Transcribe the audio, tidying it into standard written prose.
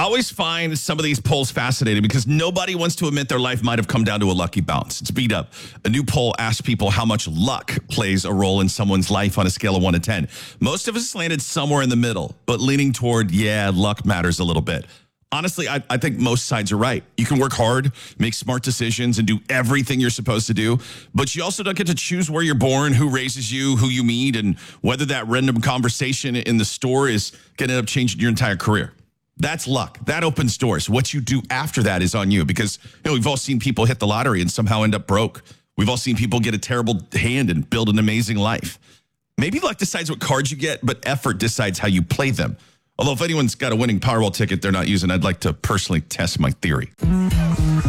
I always find some of these polls fascinating because nobody wants to admit their life might have come down to a lucky bounce. It's beat up. A new poll asked people how much luck plays a role in someone's life on a scale of 1 to 10. Most of us landed somewhere in the middle, but leaning toward, luck matters a little bit. Honestly, I think most sides are right. You can work hard, make smart decisions, and do everything you're supposed to do, but you also don't get to choose where you're born, who raises you, who you meet, and whether that random conversation in the store is going to end up changing your entire career. That's luck. That opens doors. What you do after that is on you because we've all seen people hit the lottery and somehow end up broke. We've all seen people get a terrible hand and build an amazing life. Maybe luck decides what cards you get, but effort decides how you play them. Although if anyone's got a winning Powerball ticket they're not using, I'd like to personally test my theory.